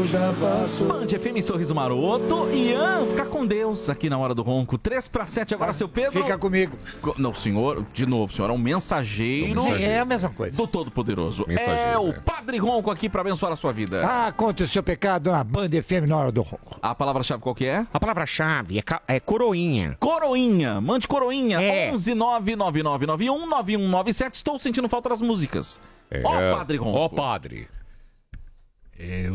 já passou. Band FM, Sorriso Maroto. Ian, fica com Deus aqui na hora do ronco. 3-7 agora, seu Pedro. Fica comigo. Não, senhor, de novo, senhor é um mensageiro. É a mesma coisa. Do Todo-Poderoso. Mensageiro, É o né? Padre Ronco aqui pra abençoar a sua vida. Ah, conta o seu pecado na Band FM na hora do ronco. A palavra-chave qual que é? A palavra-chave é coroinha. Coroinha. Mande coroinha. É. 11999919197. Estou sentindo falta das músicas. Ó, Padre Ronco. Ó, padre. Eu